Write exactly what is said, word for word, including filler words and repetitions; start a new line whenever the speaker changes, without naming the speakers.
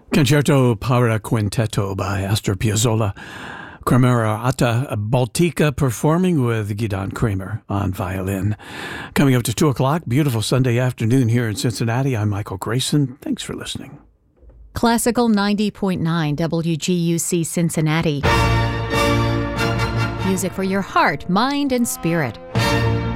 Concerto para Quintetto by Astor Piazzolla. Camerata Baltica performing with Gidon Kramer on violin. Coming up to two o'clock, beautiful Sunday afternoon here in Cincinnati. I'm Michael Grayson. Thanks for listening.
Classical ninety point nine W G U C Cincinnati. Music for your heart, mind, and spirit.